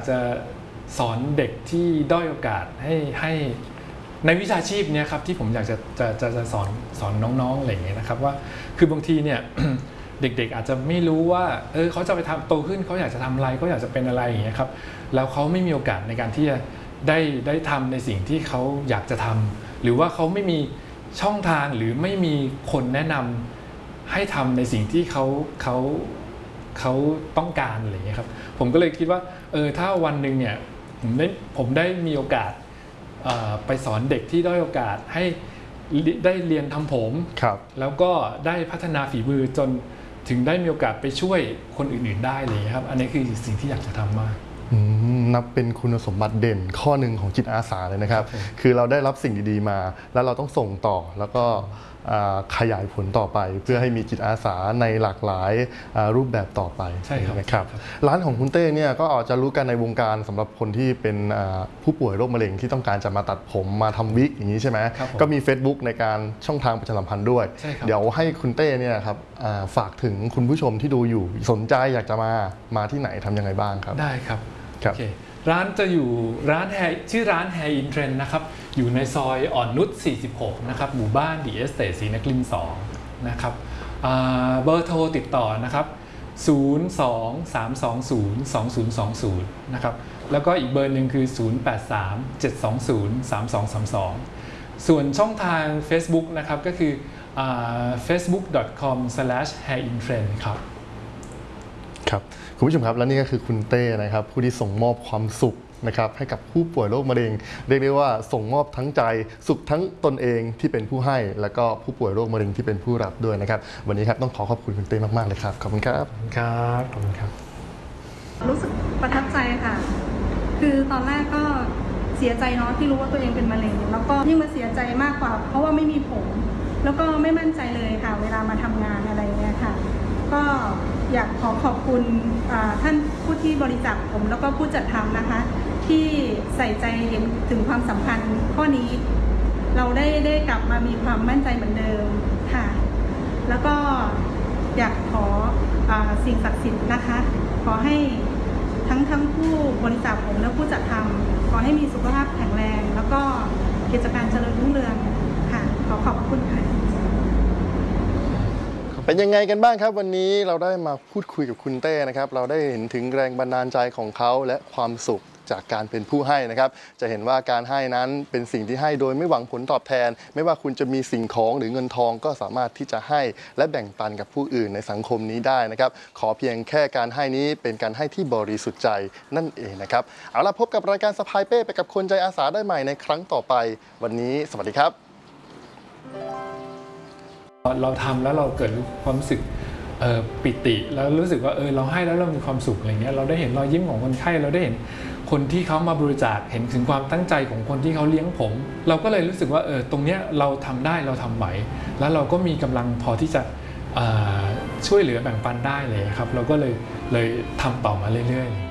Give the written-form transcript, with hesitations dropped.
จะสอนเด็กที่ด้อยโอกาสให้ในวิชาชีพเนี่ยครับที่ผมอยากจะสอนน้องๆอะไรอย่างเงี้ยนะครับว่าคือบางทีเนี่ย เด็กๆอาจจะไม่รู้ว่าเขาจะไปทำโตขึ้นเขาอยากจะทำอะไรเขาอยากจะเป็นอะไรอย่างเงี้ยครับแล้วเขาไม่มีโอกาสในการที่จะได้ทำในสิ่งที่เขาอยากจะทำหรือว่าเขาไม่มีช่องทางหรือไม่มีคนแนะนำให้ทำในสิ่งที่เขาต้องการอะไรอย่างเงี้ยครับผมก็เลยคิดว่าถ้าวันหนึ่งเนี่ยผมได้มีโอกาสไปสอนเด็กที่ด้อยโอกาสให้ได้เรียนทำผมแล้วก็ได้พัฒนาฝีมือจนถึงได้มีโอกาสไปช่วยคนอื่นๆได้เลยครับอันนี้คือสิ่งที่อยากจะทำมากนับเป็นคุณสมบัติเด่นข้อหนึ่งของจิตอาสาเลยนะครับคือเราได้รับสิ่งดีๆมาแล้วเราต้องส่งต่อแล้วก็ขยายผลต่อไปเพื่อให้มีจิตอาสาในหลากหลายรูปแบบต่อไปใช่ครับร้านของคุณเต้เนี่ยก็อาจจะรู้กันในวงการสำหรับคนที่เป็นผู้ป่วยโรคมะเร็งที่ต้องการจะมาตัดผมมาทำวิกอย่างนี้ใช่ไหมก็มี Facebook ในการช่องทางประชาสัมพันธ์ด้วยเดี๋ยวให้คุณเต้เนี่ยครับฝากถึงคุณผู้ชมที่ดูอยู่สนใจอยากจะมาที่ไหนทำยังไงบ้างครับได้ครับโอเคร้านจะอยู่ชื่อร้าน Hair in Trend นะครับอยู่ในซอยอ่อนนุช46นะครับหมู่บ้านดีเอสเตทศรีนครินทร์2นะครับเบอร์โทรติดต่อนะครับ023202020นะครับแล้วก็อีกเบอร์หนึ่งคือ0837203232ส่วนช่องทาง Facebook นะครับก็คือ facebook.com/hairintrend ครับครับคุณผู้ชมครับและนี่ก็คือคุณเต้นะครับผู้ที่ส่งมอบความสุขนะครับให้กับผู้ป่วยโรคมะเร็งเรียกได้ว่าส่งมอบทั้งใจสุขทั้งตนเองที่เป็นผู้ให้แล้วก็ผู้ป่วยโรคมะเร็งที่เป็นผู้รับด้วยนะครับวันนี้ครับต้องขอขอบคุณคุณเต้มากๆเลยครับขอบคุณครับครับขอบคุณครับรู้สึกประทับใจค่ะคือตอนแรกก็เสียใจเนาะที่รู้ว่าตัวเองเป็นมะเร็งแล้วก็ยิ่งมาเสียใจมากกว่าเพราะว่าไม่มีผมแล้วก็ไม่มั่นใจเลยค่ะเวลามาทำงานอะไรเงี้ยค่ะก็อยากขอบคุณท่านผู้ที่บริจาคผมแล้วก็ผู้จัดทำนะคะที่ใส่ใจเห็นถึงความสำคัญข้อนี้เราได้กลับมามีความมั่นใจเหมือนเดิมค่ะแล้วก็อยากขอสิ่งศักดิ์สิทธิ์นะคะขอให้ทั้งผู้บริจาคผมและผู้จัดทำขอให้มีสุขภาพแข็งแรงแล้วก็กิจการเจริญรุ่งเรืองค่ะขอบคุณค่ะเป็นยังไงกันบ้างครับวันนี้เราได้มาพูดคุยกับคุณเต้นะครับเราได้เห็นถึงแรงบันดาลใจของเขาและความสุขจากการเป็นผู้ให้นะครับจะเห็นว่าการให้นั้นเป็นสิ่งที่ให้โดยไม่หวังผลตอบแทนไม่ว่าคุณจะมีสิ่งของหรือเงินทองก็สามารถที่จะให้และแบ่งปันกับผู้อื่นในสังคมนี้ได้นะครับขอเพียงแค่การให้นี้เป็นการให้ที่บริสุทธิ์ใจนั่นเองนะครับเอาล่ะพบกับรายการสะพายเป้ไปกับคนใจอาสาได้ใหม่ในครั้งต่อไปวันนี้สวัสดีครับเราทำแล้วเราเกิดความรู้สึกปิติแล้วรู้สึกว่าเราให้แล้วเรามีความสุขอะไรเงี้ยเราได้เห็นรอยยิ้มของคนไข้เราได้เห็นคนที่เขามาบริจาคเห็นถึงความตั้งใจของคนที่เขาเลี้ยงผมเราก็เลยรู้สึกว่าตรงเนี้ยเราทำได้เราทำไหวแล้วเราก็มีกำลังพอที่จะช่วยเหลือแบ่งปันได้เลยครับเราก็เลยทำต่อมาเรื่อยๆ